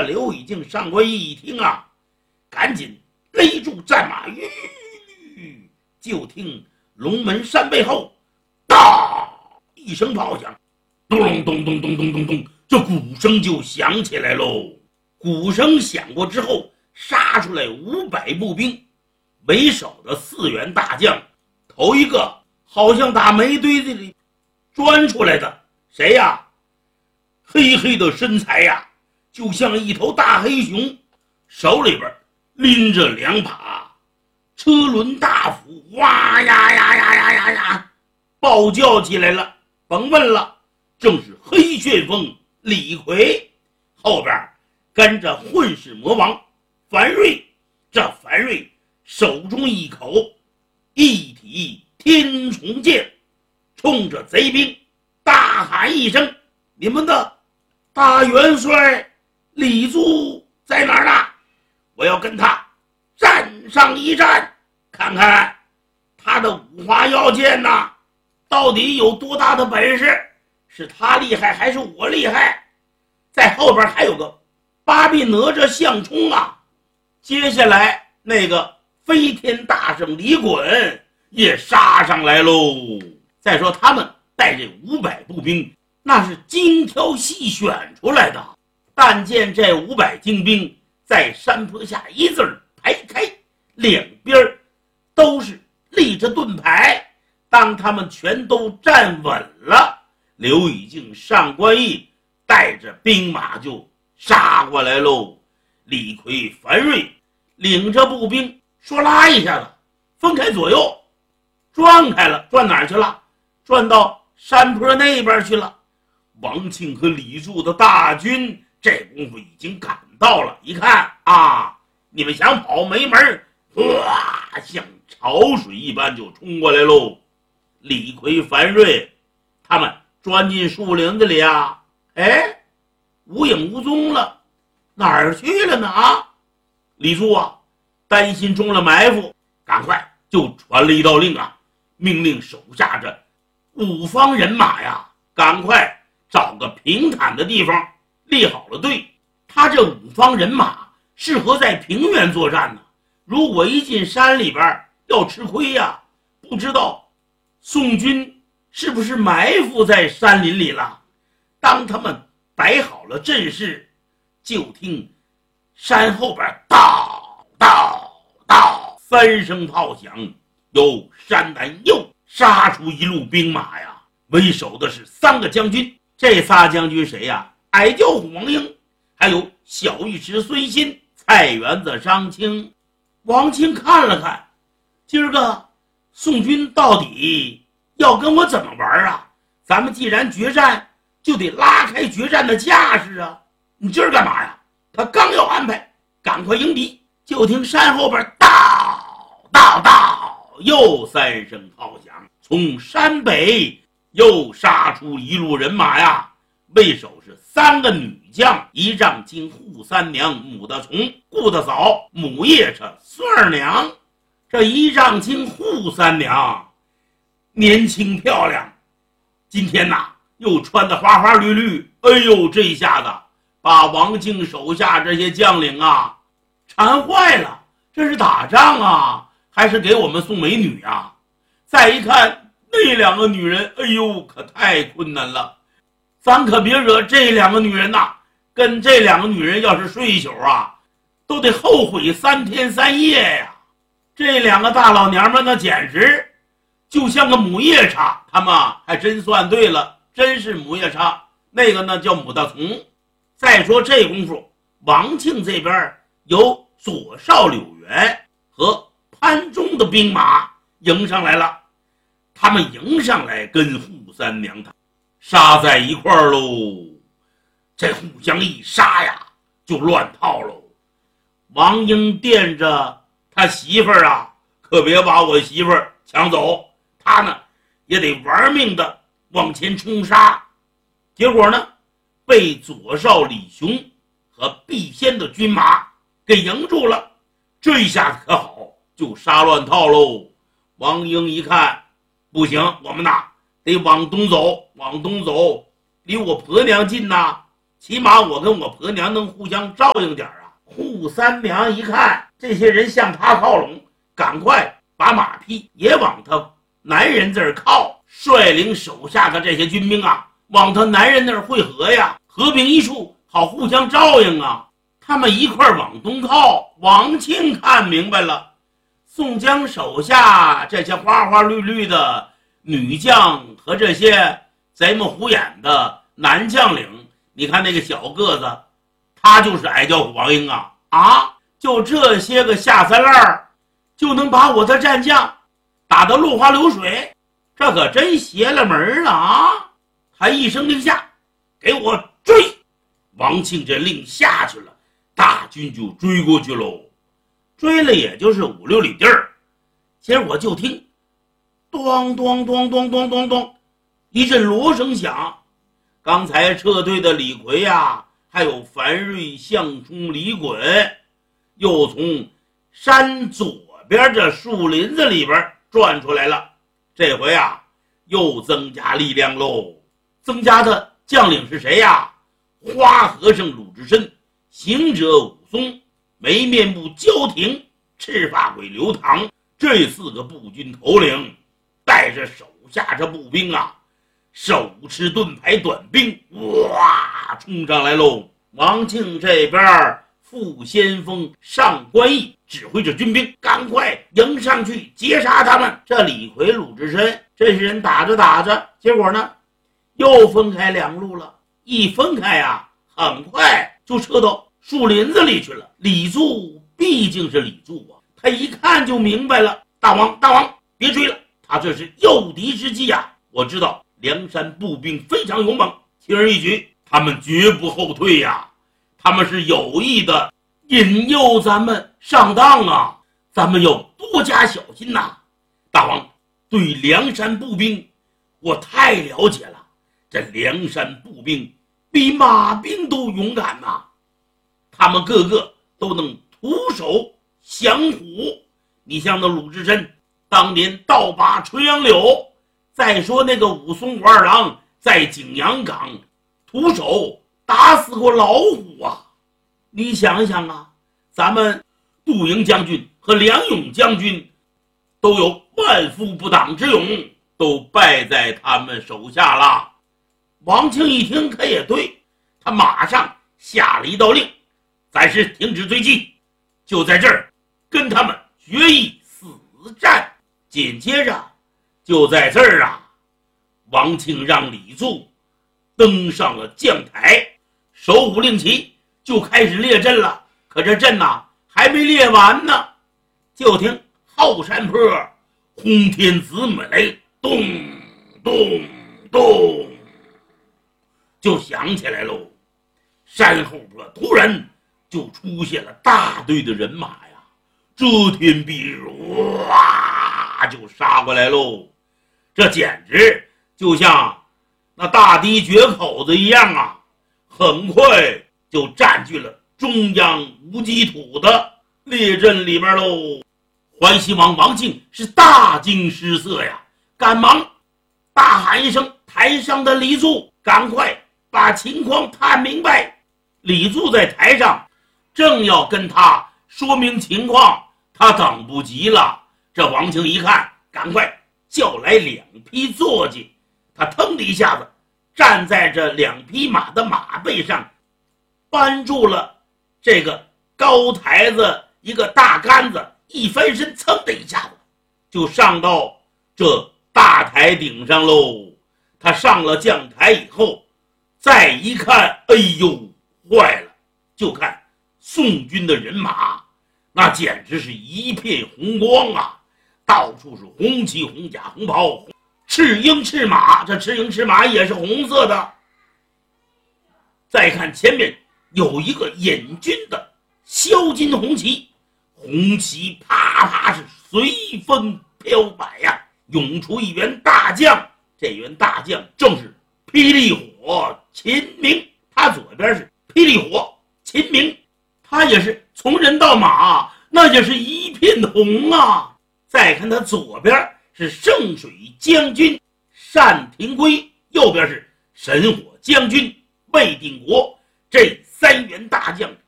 刘以敬、上官仪一听啊，赶紧勒住战马，就听龙门山背后哒一声炮响，咚隆咚咚咚咚咚咚，这鼓声就响起来喽。鼓声响过之后，杀出来500步兵，为首的4员大将，头一个好像打煤堆子里钻出来的，谁呀？黑黑的身材呀，就像一头大黑熊，手里边拎着2把车轮大斧，哇呀呀呀呀呀呀，暴叫起来了。甭问了，正是黑旋风李逵，后边跟着混世魔王樊瑞。这樊瑞手中一口一体天重剑，冲着贼兵大喊一声：“你们的大元帅李祖在哪儿呢？我要跟他战上一战，看看他的五花妖剑呐，到底有多大的本事？是他厉害还是我厉害？”在后边还有个八臂哪吒项冲啊。接下来那个飞天大圣李衮也杀上来喽。再说他们带这500步兵，那是精挑细选出来的。但见这500精兵在山坡下一字排开，两边都是立着盾牌。当他们全都站稳了，刘以敬、上官仪带着兵马就杀过来喽。李逵、樊瑞领着步兵说拉一下子分开左右，转开了。转哪儿去了？转到山坡那边去了。王庆和李柱的大军这功夫已经赶到了，一看啊，你们想跑没门，哇，像潮水一般就冲过来喽。李逵、樊瑞他们钻进树林子里啊，无影无踪了，哪儿去了呢？啊，李柱啊，担心中了埋伏，赶快就传了一道令啊，命令手下这5方人马呀，赶快找个平坦的地方立好了队。他这5方人马适合在平原作战呢，如果一进山里边要吃亏呀，不知道宋军是不是埋伏在山林里了。当他们摆好了阵势，就听山后边道道道3声炮响，由山南又杀出一路兵马呀，为首的是3个将军。这仨将军谁呀？矮脚虎王英，还有小尉迟孙新、菜园子张青。王清看了看，今儿个宋军到底要跟我怎么玩啊？咱们既然决战，就得拉开决战的架势啊！你今儿干嘛呀？他刚要安排，赶快迎敌，就听山后边道道道又3声炮响，从山北又杀出一路人马呀，为首是3个女将：仪仗卿扈三娘、母大从、顾大嫂、母夜叉孙二娘。这仪仗卿扈三娘年轻漂亮，今天呐又穿得花花绿绿，哎呦，这一下子把王庆手下这些将领啊馋坏了。这是打仗啊，还是给我们送美女啊？再一看那2个女人，哎呦，可太困难了。咱可别惹这2个女人呐，跟这2个女人要是睡一宿啊，都得后悔3天3夜呀。这2个大老娘们那简直就像个母夜叉，他们还真算对了，真是母夜叉。那个呢叫母大从。再说这功夫，王庆这边有左少柳原和潘忠的兵马迎上来了，他们迎上来跟扈三娘杀在一块儿喽。这互相一杀呀，就乱套喽。王英惦着他媳妇儿啊，可别把我媳妇儿抢走，他呢也得玩命的往前冲杀。结果呢，被左少李雄和毕仙的军马给迎住了。这一下子可好，就杀乱套喽。王英一看不行，我们呐得往东走，往东走，离我婆娘近呐， 起码我跟我婆娘能互相照应点啊。扈三娘一看这些人向他靠拢，赶快把马匹也往他男人这儿靠，率领手下的这些军兵啊，往他男人那儿汇合呀，和平一处，好互相照应啊。他们一块往东靠，王庆看明白了，宋江手下这些花花绿绿的女将和这些贼眉虎眼的男将领，你看那个小个子，他就是矮脚虎王英啊！就这些个下三滥就能把我的战将打得落花流水，这可真邪了门了啊！他一声令下，给我追！王庆这令下去了，大军就追过去喽。追了也就是5、6里地儿，结果就听咚咚咚咚咚咚咚一阵锣声响。刚才撤退的李逵啊，还有樊瑞、项冲、李衮，又从山左边这树林子里边转出来了。这回啊，又增加力量喽。增加的将领是谁呀？花和尚鲁智深，行者武松，没面目焦廷，赤发鬼刘唐，这4个步军头领带着手下这步兵啊，手持盾牌短兵，哇，冲上来喽！王庆这边副先锋上官义指挥着军兵，赶快迎上去截杀他们。这李逵、鲁智深这些人打着打着，结果呢又分开两路了。一分开啊，很快就撤到树林子里去了。李柱毕竟是李柱啊，他一看就明白了，大王别追了，他这是诱敌之计啊！我知道梁山步兵非常勇猛，轻而易举，他们绝不后退呀，他们是有意的引诱咱们上当啊，咱们要多加小心呐！大王，对梁山步兵我太了解了，这梁山步兵比马兵都勇敢呐，他们个个都能徒手降虎。你像那鲁智深当年倒拔垂杨柳，再说那个武松武二郎在景阳冈徒手打死过老虎啊！你想想啊，咱们杜营将军和梁勇将军都有万夫不挡之勇，都败在他们手下了。王庆一听可也对，他马上下了一道令，暂时停止追击，就在这儿跟他们决一死战。紧接着就在这儿啊，王庆让李柱登上了将台，手舞令旗，就开始列阵了。可这阵呐还没列完呢，就听后山坡轰天子母雷，咚咚咚就响起来喽。山后边突然就出现了大队的人马呀，遮天蔽日，哇就杀过来喽。这简直就像那大堤决口子一样啊，很快就占据了中央无基土的列阵里边喽。淮西王王庆是大惊失色呀，赶忙大喊一声：台上的李柱，赶快把情况探明白。李柱在台上正要跟他说明情况，他等不及了。这王庆一看，赶快叫来2匹坐骑，他腾的一下子站在这2匹马的马背上，扳住了这个高台子一个大杆子，一翻身，噌的一下子就上到这大台顶上喽。他上了将台以后，再一看，哎呦，坏了！就看宋军的人马，那简直是一片红光啊，到处是红旗、红甲、红袍，赤鹰赤马，这赤鹰赤马也是红色的。再看前面有一个引军的镶金红旗，红旗啪啪是随风飘摆呀，涌出一员大将。这员大将正是霹雳火秦明，他左边是霹雳火秦明，他也是从人到马，那也是一片红啊。再看他左边是圣水将军单廷圭，右边是神火将军魏定国。 这3员大将